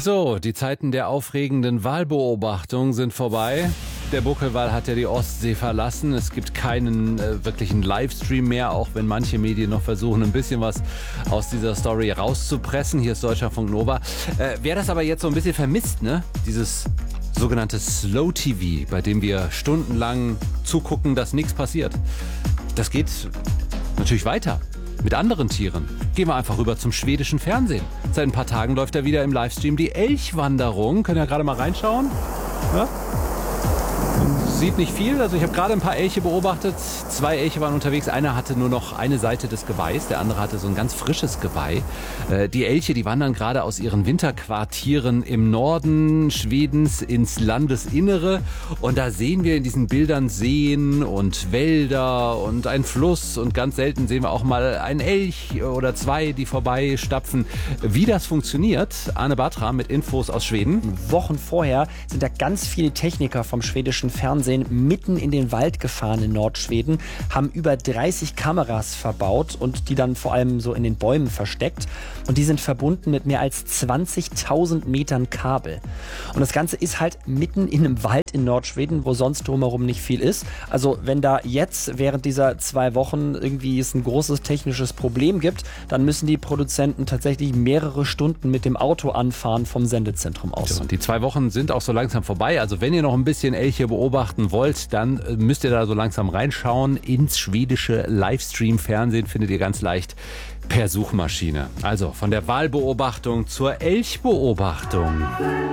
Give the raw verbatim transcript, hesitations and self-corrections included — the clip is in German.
So, die Zeiten der aufregenden Walbeobachtung sind vorbei. Der Buckelwal hat ja die Ostsee verlassen. Es gibt keinen äh, wirklichen Livestream mehr, auch wenn manche Medien noch versuchen, ein bisschen was aus dieser Story rauszupressen. Hier ist Deutschlandfunk Nova. Äh, wer das aber jetzt so ein bisschen vermisst, ne? Dieses sogenannte Slow-T V, bei dem wir stundenlang zugucken, dass nichts passiert. Das geht natürlich weiter. Mit anderen Tieren. Gehen wir einfach rüber zum schwedischen Fernsehen. Seit ein paar Tagen läuft da wieder im Livestream die Elchwanderung. Können ja gerade mal reinschauen. Ja? Sieht nicht viel. Also ich habe gerade ein paar Elche beobachtet. Zwei Elche waren unterwegs. Einer hatte nur noch eine Seite des Geweihs. Der andere hatte so ein ganz frisches Geweih. Äh, die Elche, die wandern gerade aus ihren Winterquartieren im Norden Schwedens ins Landesinnere. Und da sehen wir in diesen Bildern Seen und Wälder und einen Fluss. Und ganz selten sehen wir auch mal einen Elch oder zwei, die vorbeistapfen. Wie das funktioniert, Arne Bartram mit Infos aus Schweden. Wochen vorher sind da ganz viele Techniker vom schwedischen Fernsehen mitten in den Wald gefahren in Nordschweden, haben über dreißig Kameras verbaut und die dann vor allem so in den Bäumen versteckt. Und die sind verbunden mit mehr als zwanzigtausend Metern Kabel. Und das Ganze ist halt mitten in einem Wald in Nordschweden, wo sonst drumherum nicht viel ist. Also wenn da jetzt während dieser zwei Wochen irgendwie es ein großes technisches Problem gibt, dann müssen die Produzenten tatsächlich mehrere Stunden mit dem Auto anfahren vom Sendezentrum aus. Und die zwei Wochen sind auch so langsam vorbei. Also wenn ihr noch ein bisschen Elche beobachten wollt, dann müsst ihr da so langsam reinschauen. Ins schwedische Livestream-Fernsehen findet ihr ganz leicht per Suchmaschine. Also von der Walbeobachtung zur Elchbeobachtung.